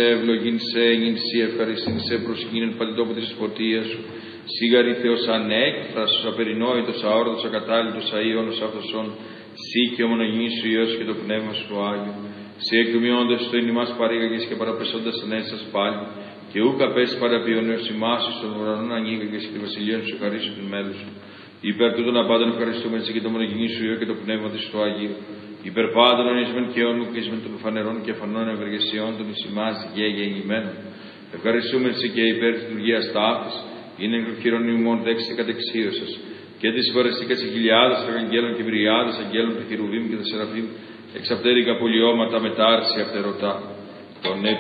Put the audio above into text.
ευλογήν σε, εγγύν σε, ευχαριστήν σε, προσκύνην παντιτόπου της φωτίας σου. Σίγαρη Θεός ανέκφραστος, απερινόητος, αόρατος, ακατάλληλος, αΐωνος αυτοσόν, σύ και ο μονογενής σου Υιός και το Πνεύμα σου Άγιο. Σε εκδομιώντας το εν ημάς παρήγαγες και παραπεσώντας ανέστας πάλι, και ούκα πες παραποιον έως ημάς στον ουρανόν ανοίγαγες και τη βασιλεία σου χαρίσου την μέλους σου. Υπέρ τούτων απάντων ευχαριστούμε έτσι και το μονογενή σου Υιό και το Πνεύμα της του Αγίου. Υπέρ πάντων ονείσμεν και όνου και εις των φανερών και αφανών ευεργεσιών των εις ημάς γεγεννημένων. Ευχαριστούμε έτσι και υπέρ της λειτουργίας ταύτης, είναι εγκλοχειρών ημών δέξτε κατεξίωσας, και της φορεστήκας χιλιάδες αγγέλων και βριάδες αγγέλων του Χερουβίμ και του Σεραφείμ, εξαπτέρικα πολιώματα μετάρση αυτερωτά.